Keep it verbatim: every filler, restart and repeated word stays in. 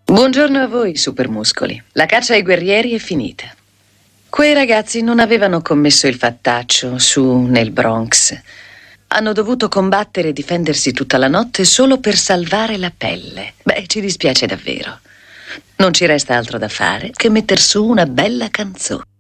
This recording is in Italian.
Buongiorno a voi, supermuscoli. La caccia ai guerrieri è finita. Quei ragazzi non avevano commesso il fattaccio su nel Bronx. Hanno dovuto combattere e difendersi tutta la notte solo per salvare la pelle. Beh, ci dispiace davvero. Non ci resta altro da fare che metter su una bella canzone.